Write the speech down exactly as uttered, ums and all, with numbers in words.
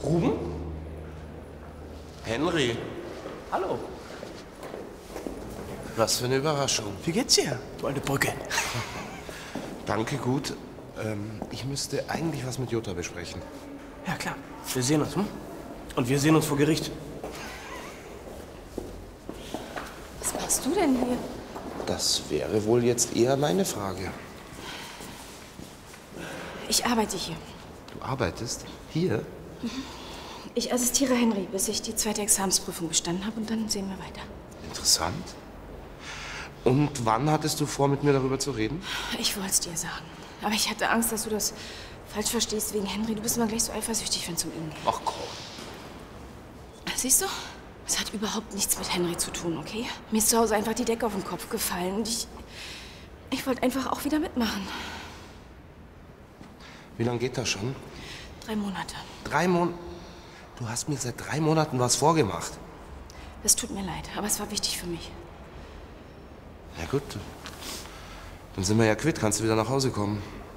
Ruben? Henry. Hallo. Was für eine Überraschung. Wie geht's dir, du alte Brücke? Danke, gut. Ähm, ich müsste eigentlich was mit Jutta besprechen. Ja, klar. Wir sehen uns, hm? Und wir sehen uns vor Gericht. Was machst du denn hier? Das wäre wohl jetzt eher meine Frage. Ich arbeite hier. Du arbeitest hier? Ich assistiere Henry, bis ich die zweite Examensprüfung bestanden habe und dann sehen wir weiter. Interessant. Und wann hattest du vor, mit mir darüber zu reden? Ich wollte es dir sagen. Aber ich hatte Angst, dass du das falsch verstehst wegen Henry. Du bist immer gleich so eifersüchtig, wenn es um ihn geht. Ach komm. Siehst du? Es hat überhaupt nichts mit Henry zu tun, okay? Mir ist zu Hause einfach die Decke auf den Kopf gefallen und ich... Ich wollte einfach auch wieder mitmachen. Wie lange geht das schon? Drei Monate. Drei Monate? Du hast mir seit drei Monaten was vorgemacht. Es tut mir leid, aber es war wichtig für mich. Ja gut. Dann sind wir ja quitt. Kannst du wieder nach Hause kommen.